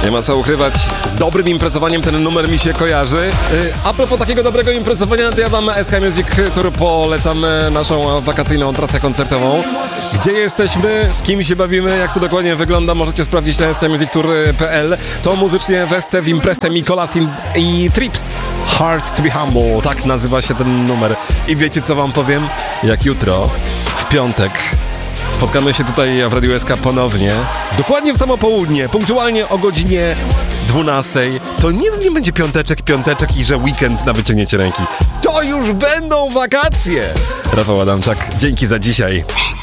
Nie ma co ukrywać, z dobrym imprezowaniem ten numer mi się kojarzy. A propos takiego dobrego imprezowania, to ja wam SK Music Tour polecam naszą wakacyjną trasę koncertową. Gdzie jesteśmy, z kim się bawimy, jak to dokładnie wygląda, możecie sprawdzić na skmusictour.pl. To muzycznie Wesce w imprezę Mikolas i Trips. Hard to be humble, tak nazywa się ten numer. I wiecie co wam powiem? Jak jutro, w piątek, spotkamy się tutaj w Radiu SK ponownie, dokładnie w samo południe, punktualnie o godzinie 12. To nie będzie piąteczek i że weekend na wyciągnięcie ręki. To już będą wakacje! Rafał Adamczak, dzięki za dzisiaj.